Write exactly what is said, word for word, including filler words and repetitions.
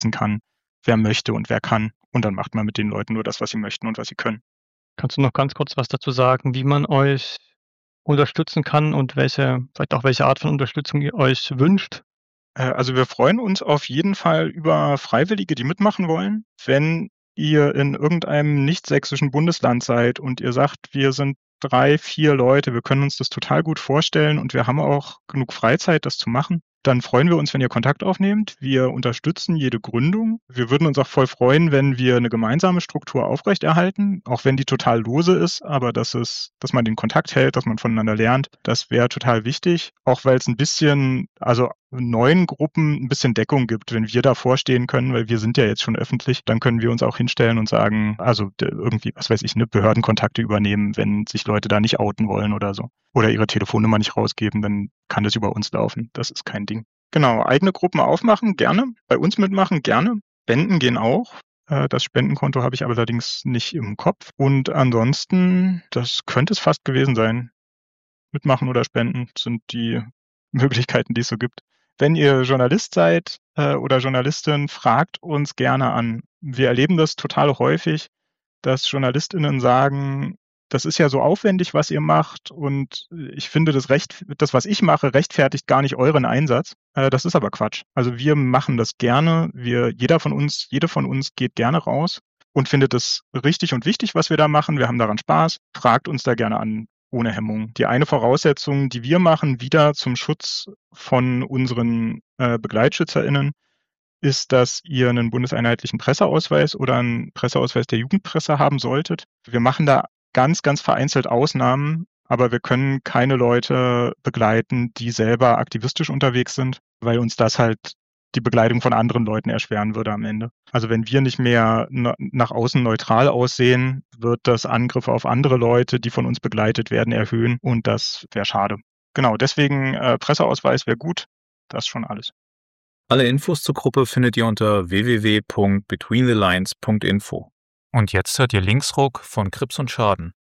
kann, wer möchte und wer kann. Und dann macht man mit den Leuten nur das, was sie möchten und was sie können. Kannst du noch ganz kurz was dazu sagen, wie man euch unterstützen kann und welche vielleicht auch welche Art von Unterstützung ihr euch wünscht? Äh, also wir freuen uns auf jeden Fall über Freiwillige, die mitmachen wollen. Wenn ihr in irgendeinem nicht-sächsischen Bundesland seid und ihr sagt: „Wir sind drei, vier Leute, wir können uns das total gut vorstellen und wir haben auch genug Freizeit, das zu machen“, dann freuen wir uns, wenn ihr Kontakt aufnehmt. Wir unterstützen jede Gründung. Wir würden uns auch voll freuen, wenn wir 'ne gemeinsame Struktur aufrechterhalten, auch wenn die total lose ist, aber dass es dass man den Kontakt hält, dass man voneinander lernt, das wäre total wichtig, auch weil's 'n bisschen also neuen Gruppen 'n bisschen Deckung gibt. Wenn wir davor stehen können, weil wir sind ja jetzt schon öffentlich, dann können wir uns auch hinstellen und sagen also d irgendwie, was weiß ich, ne, Behördenkontakte übernehmen, wenn sich Leute da nicht outen wollen oder so. Oder ihre Telefonnummer nicht rausgeben, dann kann das über uns laufen. Das ist kein Ding. Genau, eigene Gruppen aufmachen, gerne. Bei uns mitmachen, gerne. Spenden gehen auch. Äh, das Spendenkonto habe ich allerdings nicht im Kopf. Und ansonsten, das könnte es fast gewesen sein. Mitmachen oder spenden sind die Möglichkeiten, die es so gibt. Wenn ihr Journalist seid, äh, oder Journalistin, fragt uns gerne an. Wir erleben das total häufig, dass JournalistInnen sagen: „Das ist ja so aufwendig, was ihr macht und ich finde, das recht das, was ich mache, rechtfertigt gar nicht euren Einsatz.“ Äh, das ist aber Quatsch. Also wir machen das gerne. Wir jeder von uns jede von uns geht gerne raus und findet es richtig und wichtig, was wir da machen. Wir haben daran Spaß. Fragt uns da gerne an, ohne Hemmung. Die eine Voraussetzung, die wir machen, wieder zum Schutz von unseren, äh, BegleitschützerInnen, ist, dass ihr 'nen bundeseinheitlichen Presseausweis oder 'n Presseausweis der Jugendpresse haben solltet. Wir machen da ganz, ganz vereinzelt Ausnahmen, aber wir können keine Leute begleiten, die selber aktivistisch unterwegs sind, weil uns das halt die Begleitung von anderen Leuten erschweren würde am Ende. Also wenn wir nicht mehr na nach außen neutral aussehen, wird das Angriffe auf andere Leute, die von uns begleitet werden, erhöhen und das wäre schade. Genau, deswegen, äh, Presseausweis wäre gut. Das ist schon alles. Alle Infos zur Gruppe findet ihr unter w w w punkt between the lines punkt info. Und jetzt hört ihr Linksruck von Krips und Schaden.